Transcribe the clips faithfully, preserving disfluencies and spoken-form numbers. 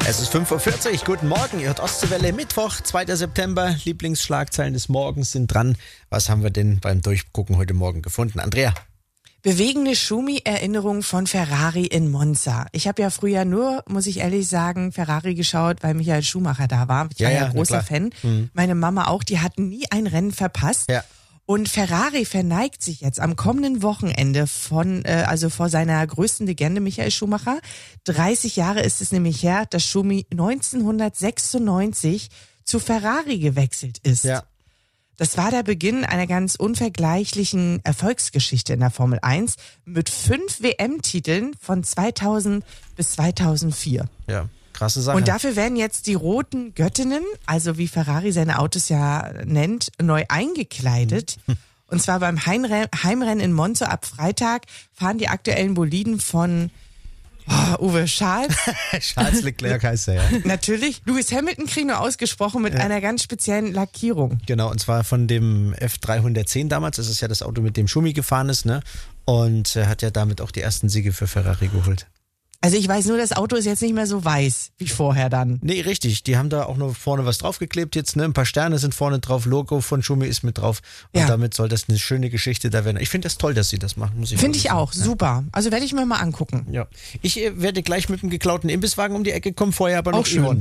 Es ist fünf Uhr vierzig, guten Morgen, ihr hört Ostseewelle, Mittwoch, zweiter September, Lieblingsschlagzeilen des Morgens sind dran. Was haben wir denn beim Durchgucken heute Morgen gefunden? Andrea? Bewegende Schumi-Erinnerung von Ferrari in Monza. Ich habe ja früher nur, muss ich ehrlich sagen, Ferrari geschaut, weil Michael Schumacher da war. Ich Ja, war ja, ja, großer Fan. Mhm. Meine Mama auch, die hatten nie ein Rennen verpasst. Ja. Und Ferrari verneigt sich jetzt am kommenden Wochenende von, äh, also vor seiner größten Legende Michael Schumacher. dreißig Jahre ist es nämlich her, dass Schumi neunzehnhundertsechsundneunzig zu Ferrari gewechselt ist. Ja. Das war der Beginn einer ganz unvergleichlichen Erfolgsgeschichte in der Formel eins mit fünf W M-Titeln von zweitausend bis zweitausendvier. Ja, krasse Sache. Und dafür werden jetzt die roten Göttinnen, also wie Ferrari seine Autos ja nennt, neu eingekleidet. Und zwar beim Heimre- Heimrennen in Monza ab Freitag fahren die aktuellen Boliden von oh, Uwe Charles. Charles Leclerc heißt er, ja. Natürlich. Lewis Hamilton kriegen nur ausgesprochen mit Ja. einer ganz speziellen Lackierung. Genau, und zwar von dem F dreihundertzehn damals. Das ist ja das Auto, mit dem Schumi gefahren ist, ne? Und er hat ja damit auch die ersten Siege für Ferrari geholt. Also ich weiß nur, das Auto ist jetzt nicht mehr so weiß wie vorher dann. Nee, richtig. Die haben da auch noch vorne was draufgeklebt jetzt, ne? Ein paar Sterne sind vorne drauf, Logo von Schumi ist mit drauf. Und Ja. damit soll das eine schöne Geschichte da werden. Ich finde das toll, dass sie das machen, muss ich Finde wirklich ich auch, sagen. super. Also werde ich mir mal angucken. Ja. Ich äh, werde gleich mit dem geklauten Imbisswagen um die Ecke kommen, vorher aber noch Auch schön. Yvonne.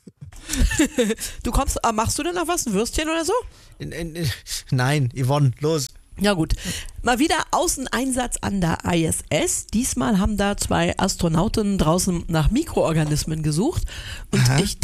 Du kommst, äh, machst du denn noch was? Ein Würstchen oder so? In, in, in, nein, Yvonne, los. Ja gut. Mal wieder Außeneinsatz an der I S S. Diesmal haben da zwei Astronauten draußen nach Mikroorganismen gesucht. Und Aha. ich